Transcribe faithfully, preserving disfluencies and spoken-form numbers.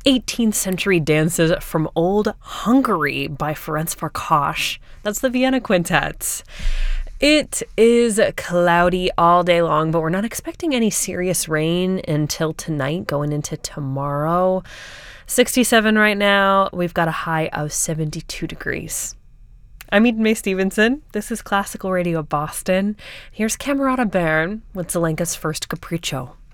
eighteenth century dances from Old Hungary by Ferenc Farkas. That's the Vienna Quintet. It is cloudy all day long, but we're not expecting any serious rain until tonight, going into tomorrow. sixty-seven right now. We've got a high of seventy-two degrees. I'm Eden May Stevenson. This is Classical Radio Boston. Here's Camerata Bern with Zelenka's First Capriccio.